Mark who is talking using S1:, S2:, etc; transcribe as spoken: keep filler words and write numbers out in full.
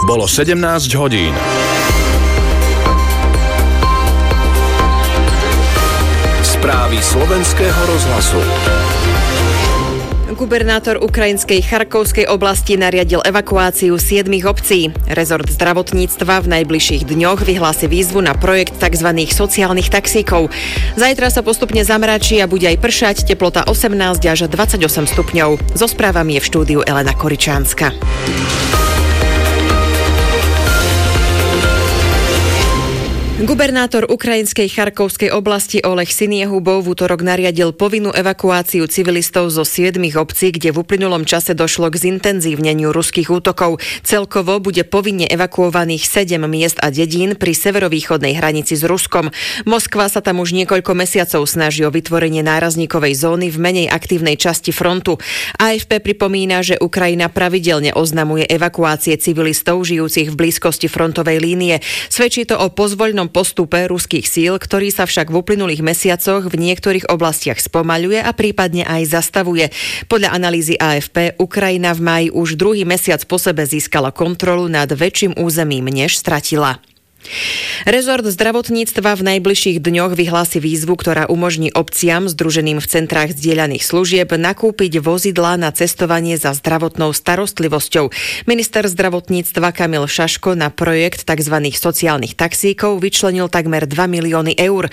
S1: Bolo sedemnásť hodín. Správy slovenského rozhlasu.
S2: Gubernátor ukrajinskej Charkovskej oblasti nariadil evakuáciu siedmich obcí. Rezort zdravotníctva v najbližších dňoch vyhlási výzvu na projekt tzv. Sociálnych taxíkov. Zajtra sa postupne zamračí a bude aj pršať, teplota osemnásť až dvadsaťosem stupňov. So správami je v štúdiu Elena Koričánska. Gubernátor ukrajinskej Charkovskej oblasti Oleh Syniehubov v útorok nariadil povinnú evakuáciu civilistov zo siedmich obcí, kde v uplynulom čase došlo k zintenzívneniu ruských útokov. Celkovo bude povinne evakuovaných sedem miest a dedín pri severovýchodnej hranici s Ruskom. Moskva sa tam už niekoľko mesiacov snaží o vytvorenie nárazníkovej zóny v menej aktívnej časti frontu. á ef pé pripomína, že Ukrajina pravidelne oznamuje evakuácie civilistov žijúcich v blízkosti frontovej línie. Svedčí to o pozvoľnom postupe ruských síl, ktorý sa však v uplynulých mesiacoch v niektorých oblastiach spomaľuje a prípadne aj zastavuje. Podľa analýzy á ef pé Ukrajina v máji už druhý mesiac po sebe získala kontrolu nad väčším územím, než stratila. Rezort zdravotníctva v najbližších dňoch vyhlási výzvu, ktorá umožní obciam združeným v centrách zdieľaných služieb nakúpiť vozidlá na cestovanie za zdravotnou starostlivosťou. Minister zdravotníctva Kamil Šaško na projekt tzv. Sociálnych taxíkov vyčlenil takmer dva milióny eur.